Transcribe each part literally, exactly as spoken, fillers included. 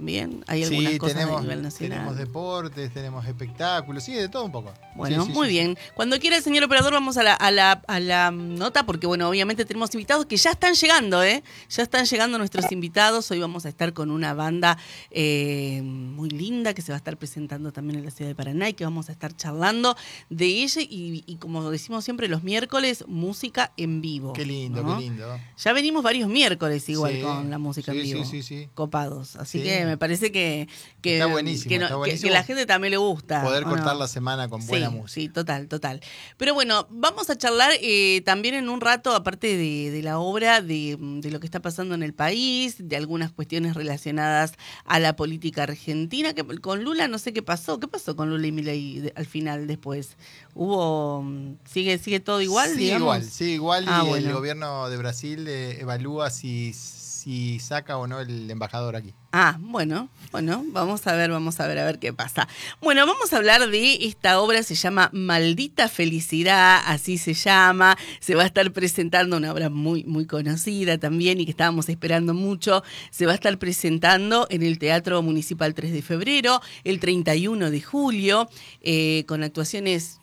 también. Hay algunas sí, cosas tenemos, a nivel nacional. tenemos deportes, tenemos espectáculos, sí, de todo un poco. Bueno, sí, sí, muy sí, bien. sí. Cuando quiera el señor operador vamos a la, a, la, a la nota, porque bueno, obviamente tenemos invitados que ya están llegando, ¿eh? Ya están llegando nuestros invitados. Hoy vamos a estar con una banda eh, muy linda que se va a estar presentando también en la ciudad de Paraná y que vamos a estar charlando de ella y, y como decimos siempre los miércoles, música en vivo. Qué lindo, ¿no? qué lindo. Ya venimos varios miércoles igual Sí, con la música sí, en vivo. sí, sí, sí. Copados. Así Sí. que me parece que, que, está buenísimo, que, no, está que, buenísimo. que la gente también le gusta. Poder cortar no? la semana con Sí, buena música. Sí, total, total. Pero bueno, vamos a charlar eh, también en un rato, aparte de, de la obra, de, de lo que está pasando en el país, de algunas cuestiones relacionadas a la política argentina. Que con Lula no sé qué pasó. ¿Qué pasó con Lula y Milei al final después? Hubo ¿Sigue sigue todo igual, Sí, digamos? igual, sí, igual. Ah, y bueno. el gobierno de Brasil eh, evalúa si, si saca o no el embajador aquí. Ah, bueno, bueno, vamos a ver, vamos a ver, a ver qué pasa. Bueno, vamos a hablar de esta obra, se llama Maldita Felicidad, así se llama. Se va a estar presentando una obra muy, muy conocida también y que estábamos esperando mucho. Se va a estar presentando en el Teatro Municipal tres de febrero, el treinta y uno de julio, eh, con actuaciones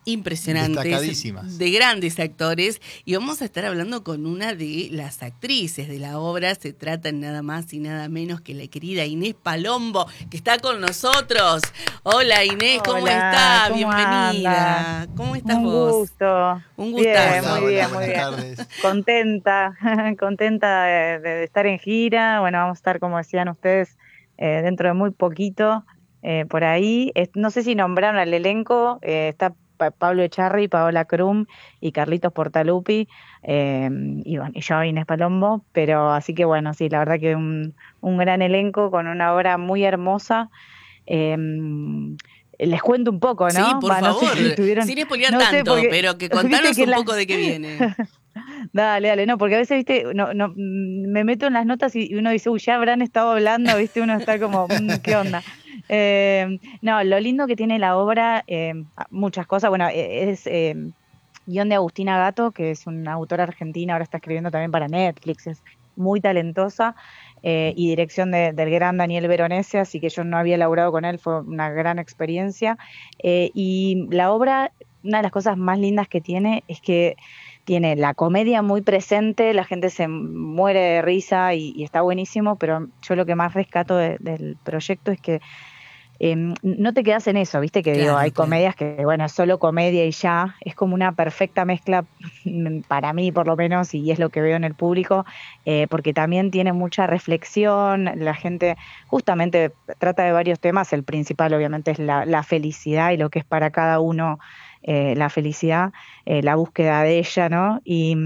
impresionantes, de grandes actores, y vamos a estar hablando con una de las actrices de la obra. Se trata nada más y nada menos que la querida Inés Palombo, que está con nosotros. Hola Inés, ¿cómo Hola, estás? ¿cómo Bienvenida. andan? ¿Cómo estás Un vos? gusto. Un gustazo. Bien, hola, muy bien, hola, muy bien. tardes. Contenta, contenta de, de estar en gira. Bueno, vamos a estar, como decían ustedes, eh, dentro de muy poquito eh, por ahí. Es, no sé si nombraron al elenco, eh, está Pablo Echarri, Paola Krum y Carlitos Portaluppi, eh, y, bueno, y yo, Inés Palombo, pero así que bueno, sí, la verdad que un, un gran elenco con una obra muy hermosa. Eh, les cuento un poco, ¿no? Sí, por Va, no favor, sé si estuvieron, sin spoilear no sé, tanto, porque, pero que viste contanos que un la... poco de qué viene. Dale, dale, no, porque a veces, viste, no, no, me meto en las notas y uno dice, uy, ya habrán estado hablando, viste, uno está como, mmm, ¿qué onda? Eh, no, lo lindo que tiene la obra, eh, muchas cosas, bueno, es eh, guión de Agustina Gato, que es una autora argentina, ahora está escribiendo también para Netflix, es muy talentosa, eh, y dirección de, del gran Daniel Veronese, así que yo no había laburado con él, fue una gran experiencia, eh, y la obra, una de las cosas más lindas que tiene es que tiene la comedia muy presente, la gente se muere de risa y, y está buenísimo, pero yo lo que más rescato de, del proyecto es que eh, no te quedas en eso, viste que Claro, digo, hay claro. comedias que, bueno, es solo comedia y ya, es como una perfecta mezcla para mí por lo menos, y es lo que veo en el público, eh, porque también tiene mucha reflexión, la gente justamente trata de varios temas, el principal obviamente es la, la felicidad y lo que es para cada uno eh, la felicidad, eh, la búsqueda de ella, ¿no? Y...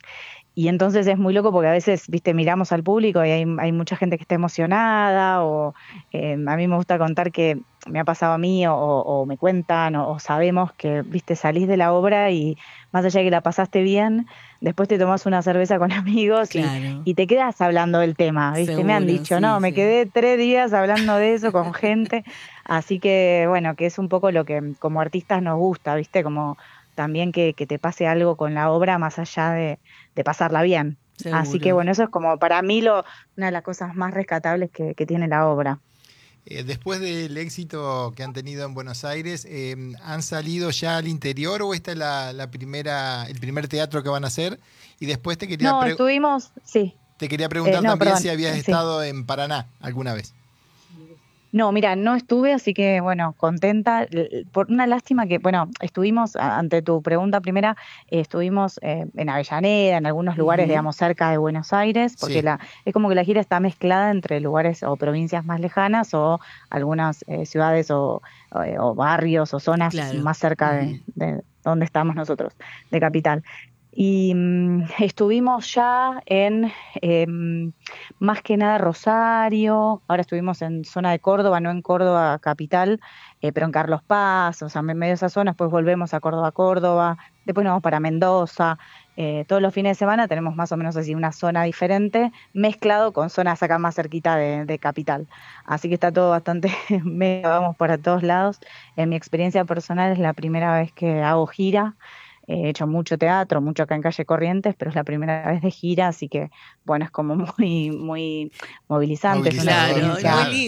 Y entonces es muy loco porque a veces, viste, miramos al público y hay, hay mucha gente que está emocionada o eh, a mí me gusta contar que me ha pasado a mí o, o me cuentan o, o sabemos que, viste, salís de la obra y más allá de que la pasaste bien, después te tomás una cerveza con amigos y, Claro. y te quedas hablando del tema, viste, Seguro, me han dicho, sí, no, me sí. quedé tres días hablando de eso con gente, así que bueno, que es un poco lo que como artistas nos gusta, viste, como también que, que te pase algo con la obra más allá de, de pasarla bien. Seguro. Así que bueno, eso es como para mí lo, una de las cosas más rescatables que, que tiene la obra. Eh, después del éxito que han tenido en Buenos Aires, eh, ¿han salido ya al interior o esta es la, la primera, el primer teatro que van a hacer? Y después te quería, No, pre estuvimos, sí. te quería preguntar Eh, no, también perdón, si habías sí. estado en Paraná alguna vez. No, mira, no estuve, así que bueno, contenta. L- Por una lástima que, bueno, estuvimos, a- ante tu pregunta primera, eh, estuvimos eh, en Avellaneda, en algunos lugares, Ujú. digamos, cerca de Buenos Aires, porque Sí. la, es como que la gira está mezclada entre lugares o provincias más lejanas o algunas eh, ciudades o, o, eh, o barrios o zonas Claro. más cerca de, Ujú. de donde estamos nosotros, de Capital. Y mm, estuvimos ya en em, más que nada Rosario, ahora estuvimos en zona de Córdoba, no en Córdoba capital, eh, pero en Carlos Paz, o sea, en medio de esa zona, después volvemos a Córdoba, Córdoba, después nos vamos para Mendoza, eh, todos los fines de semana tenemos más o menos así una zona diferente, mezclado con zonas acá más cerquita de, de capital. Así que está todo bastante, mega, vamos para todos lados. En mi experiencia personal es la primera vez que hago gira. He hecho mucho teatro, mucho acá en Calle Corrientes, pero es la primera vez de gira, así que bueno, es como muy, muy movilizante, es una Movilizador, Claro, muy experiencia claro. lindo.